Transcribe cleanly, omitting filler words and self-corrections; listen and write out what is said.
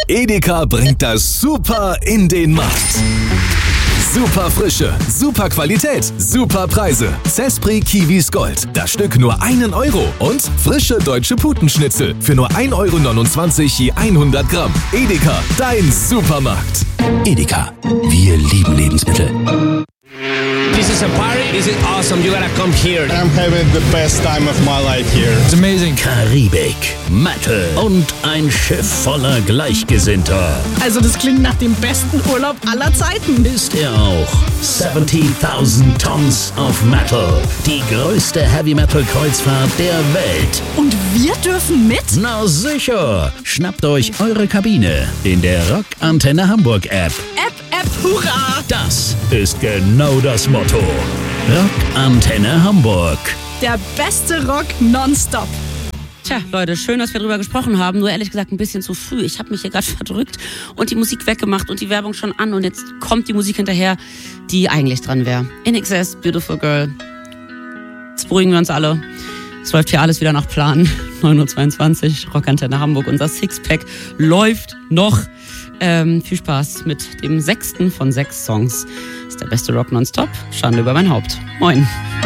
Edeka bringt das Super in den Markt. Super Frische, super Qualität, super Preise. Zespri Kiwis Gold. Das Stück nur 1 Euro. Und frische deutsche Putenschnitzel für nur 1,29 € je 100 Gramm. Edeka, dein Supermarkt. Edeka, wir lieben Lebensmittel. This is a party. This is awesome. You gotta come here. I'm having the best time of my life here. It's amazing. Karibik, Metal und ein Schiff voller Gleichgesinnter. Also das klingt nach dem besten Urlaub aller Zeiten. Ist er auch. 70.000 Tons of Metal. Die größte Heavy-Metal-Kreuzfahrt der Welt. Und wir dürfen mit? Na sicher. Schnappt euch eure Kabine in der Rock Antenne Hamburg App. App, hurra! Das ist genau das Motto. Rock Antenne Hamburg. Der beste Rock nonstop. Tja, Leute, schön, dass wir drüber gesprochen haben. Nur ehrlich gesagt ein bisschen zu früh. Ich habe mich hier gerade verdrückt und die Musik weggemacht und die Werbung schon an. Und jetzt kommt die Musik hinterher, die eigentlich dran wäre. INXS, Beautiful Girl. Jetzt beruhigen wir uns alle. Es läuft hier alles wieder nach Plan. 9:22 Uhr, Rockantenne Hamburg. Unser Sixpack läuft noch. Viel Spaß mit dem 6. von 6 Songs. Das ist der beste Rock nonstop. Schande über mein Haupt. Moin.